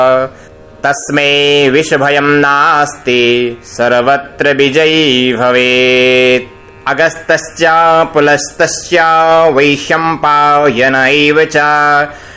तस्मै विषभयं नास्ति सर्वत्र विजयी भवेत्। अगस्त्यश्च पुलस्त्यश्च वैशम्पायन एव च